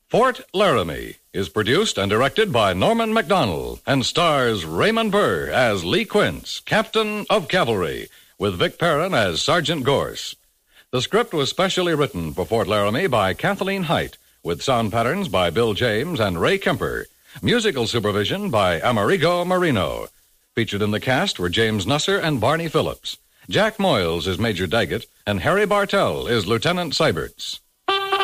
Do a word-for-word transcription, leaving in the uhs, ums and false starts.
Fort Laramie is produced and directed by Norman Macdonald and stars Raymond Burr as Lee Quince, Captain of Cavalry, with Vic Perrin as Sergeant Gorse. The script was specially written for Fort Laramie by Kathleen Height, with sound patterns by Bill James and Ray Kemper. Musical supervision by Amerigo Marino. Featured in the cast were James Nusser and Barney Phillips. Jack Moyles is Major Daggett, and Harry Bartell is Lieutenant Seiberts.